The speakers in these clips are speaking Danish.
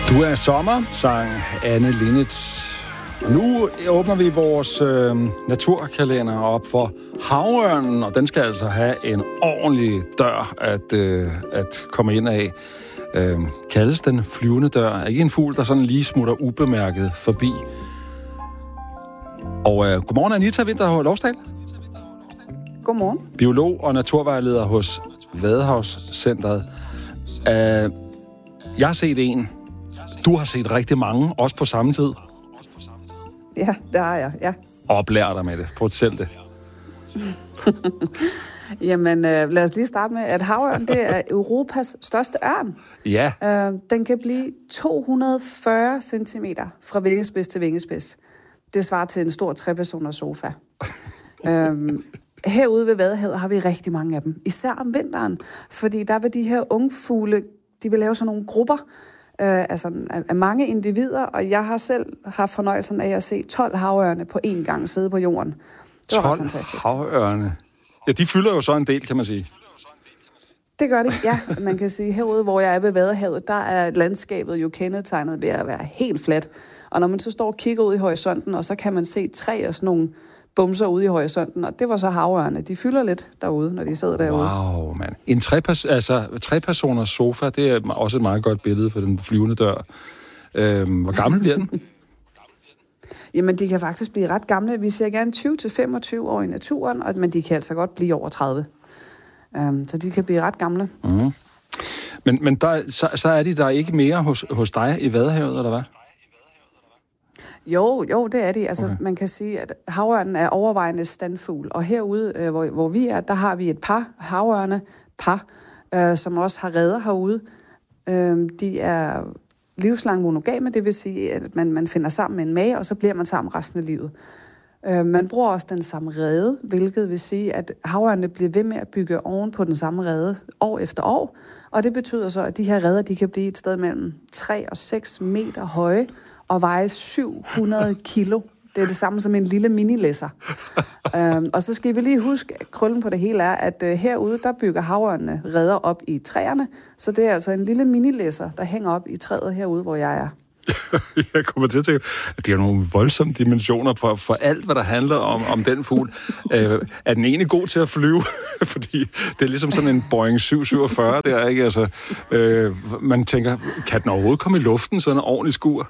Du er sommer, sang Anne Linnet. Nu åbner vi vores naturkalender op for havørnen, og den skal altså have en ordentlig dør at komme ind af. Kaldes den flyvende dør. Ikke en fugl, der sådan lige smutter ubemærket forbi. Og godmorgen, Anita Winter Lovsdal. Godmorgen. Biolog og naturvejleder hos Vadehavscentret. Jeg har set en. Du har set rigtig mange, også på samme tid. Ja, det har jeg, ja. Oplærer dig med det. Prøv at selv det. Jamen, lad os lige starte med, at havørn, det er Europas største ørn. Ja. Den kan blive 240 cm fra vingespids til vingespids. Det svarer til en stor 3-personers sofa. Herude ved Vadehavet har vi rigtig mange af dem. Især om vinteren, fordi der vil de her ungfugle, de vil lave sådan nogle grupper, af mange individer, og jeg har selv haft fornøjelsen af at se 12 havørne på én gang sidde på jorden. Det var ret fantastisk. 12 havørne? Ja, de fylder jo så en del, kan man sige. Det gør de, ja. Man kan sige, herude, hvor jeg er ved Vadehavet, der er landskabet jo kendetegnet ved at være helt fladt. Og når man så står og kigger ud i horisonten, og så kan man se 3 af sådan nogle bumser ude i horisonten, og det var så havørne. De fylder lidt derude, når de sidder derude. Wow, mand. En 3-personers sofa, det er også et meget godt billede på den flyvende dør. Hvor gammel bliver den? Jamen, de kan faktisk blive ret gamle. Vi ser gerne 20-25 år i naturen, men de kan altså godt blive over 30. Så de kan blive ret gamle. Mm. Men så er de der ikke mere hos dig i Vadehavet, eller hvad? Jo, det er de. Altså, okay. Man kan sige, at havørnen er overvejende standfugl, og herude, hvor vi er, der har vi et par havørne, som også har reder herude. De er livslang monogame, det vil sige, at man finder sammen med en mage, og så bliver man sammen resten af livet. Man bruger også den samme rede, hvilket vil sige, at havørnene bliver ved med at bygge oven på den samme rede år efter år, og det betyder så, at de her reder, de kan blive et sted mellem 3 og 6 meter høje, og veje 700 kilo. Det er det samme som en lille minilæsser. Og så skal vi lige huske, at krøllen på det hele er, at herude, der bygger havørnene reder op i træerne, så det er altså en lille minilæsser, der hænger op i træet herude, hvor jeg er. Jeg kommer til at tænke, at det er nogle voldsomme dimensioner for alt, hvad der handler om den fugl. Er den egentlig god til at flyve? Fordi det er ligesom sådan en Boeing 747, det er ikke? Altså, man tænker, kan den overhovedet komme i luften, sådan en ordentlig skur?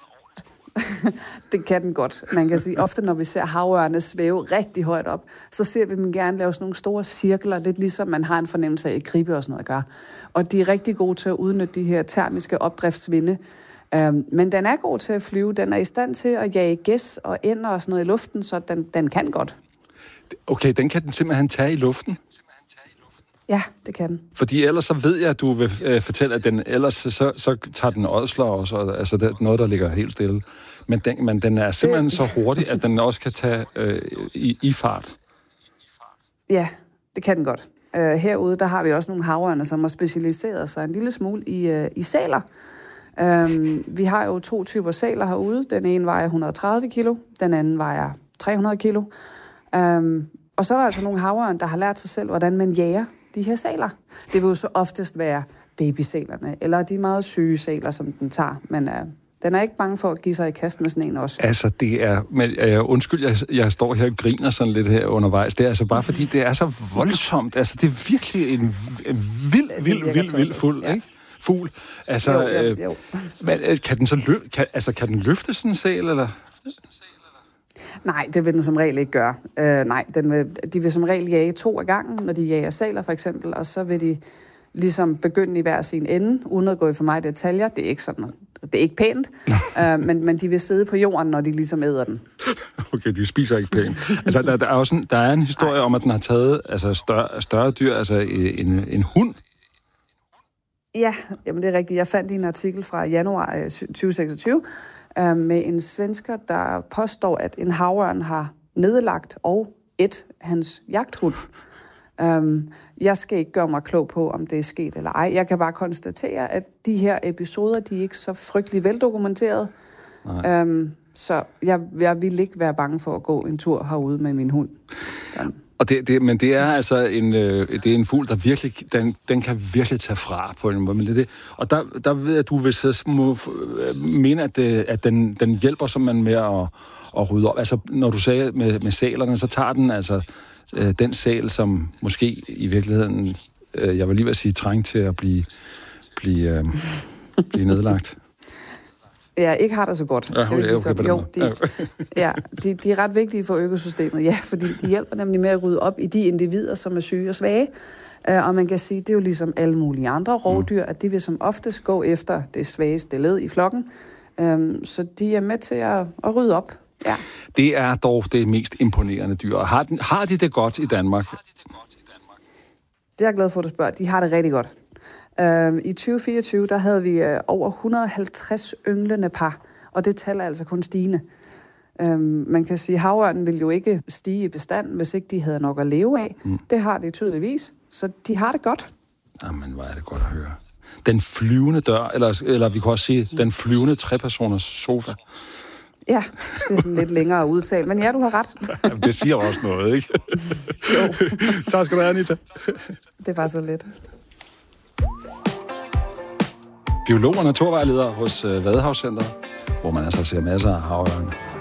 Det kan den godt. Man kan sige, ofte når vi ser havørne svæve rigtig højt op, så ser vi dem gerne lave sådan nogle store cirkler, lidt ligesom man har en fornemmelse af i gribe og sådan noget at gøre. Og de er rigtig gode til at udnytte de her termiske opdriftsvinde. Men den er god til at flyve. Den er i stand til at jage gæs og ænder og sådan noget i luften, så den kan godt. Okay, den kan den simpelthen tage i luften? Ja, det kan den. Fordi ellers så ved jeg, at du vil fortælle, at den ellers så tager den ådsler også, altså det er noget, der ligger helt stille. Men den er simpelthen så hurtig, at den også kan tage i fart. Ja, det kan den godt. Herude, der har vi også nogle havørne, som har specialiseret sig en lille smule i sæler. Vi har jo 2 typer sæler herude. Den ene vejer 130 kilo, den anden vejer 300 kilo. Og så er der altså nogle havørne, der har lært sig selv, hvordan man jager de her sæler. Det vil jo så oftest være babysælerne, eller de meget syge sæler, som den tager. Men den er ikke bange for at give sig i kast med sådan en også. Altså, det er... Men, undskyld, jeg står her og griner sådan lidt her undervejs. Det er altså bare fordi, det er så voldsomt. Altså, det er virkelig en vild fuld, ja. Ikke? Fugl. Altså, jo. Men, kan den løfte sådan en sæl, eller... Nej, det vil den som regel ikke gøre. De vil som regel jage 2 ad gangen, når de jager sæler for eksempel, og så vil de ligesom begynde i hver sin ende, uden at gå i for meget detaljer. Det er ikke sådan, det er ikke pænt, men de vil sidde på jorden, når de ligesom æder den. Okay, de spiser ikke pænt. Altså, der er en historie om, at den har taget altså, større dyr, altså en hund. Ja, jamen det er rigtigt. Jeg fandt en artikel fra januar 2026, med en svensker, der påstår, at en havørn har nedlagt og hans jagthund. Jeg skal ikke gøre mig klog på, om det er sket eller ej. Jeg kan bare konstatere, at de her episoder, de er ikke så frygtelig veldokumenteret. Så jeg vil ikke være bange for at gå en tur herude med min hund. Og men det er altså det er en fugl, der virkelig, den kan virkelig tage fra på en måde. Men det. Og der ved jeg, at du vil mene, at den hjælper simpelthen med at rydde op. Altså, når du sagde med sælerne, så tager den altså den sæl, som måske i virkeligheden, jeg vil lige sige, trængt til at blive nedlagt. Ja, ikke har det så godt. De er ret vigtige for økosystemet, ja, fordi de hjælper nemlig med at rydde op i de individer, som er syge og svage. Og man kan sige, det er jo ligesom alle mulige andre rovdyr, at de vil som oftest gå efter det svageste led i flokken. Så de er med til at rydde op. Ja. Det er dog det mest imponerende dyr. Har de det godt i Danmark? Det er jeg glad for, at du spørger. De har det rigtig godt. I 2024, der havde vi over 150 ynglende par, og det tal er altså kun stigende. Man kan sige, at havørnen ville jo ikke stige i bestanden, hvis ikke de havde nok at leve af. Det har de tydeligvis, så de har det godt. Jamen, hvor er det godt at høre. Den flyvende dør, eller vi kan også sige, den flyvende trepersoners sofa. Ja, det er sådan lidt længere udtale, men ja, du har ret. Jamen, det siger også noget, ikke? Jo. Tak skal du have, Anita. Det var så let. Biolog og naturvejleder hos Vadehavscentret, hvor man altså ser masser af havørne.